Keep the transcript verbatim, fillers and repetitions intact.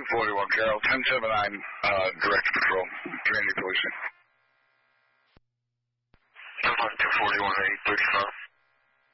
forty-one, Carol. ten seventy-nine, uh, direct patrol, community policing. ten forty-one, eight thirty-five.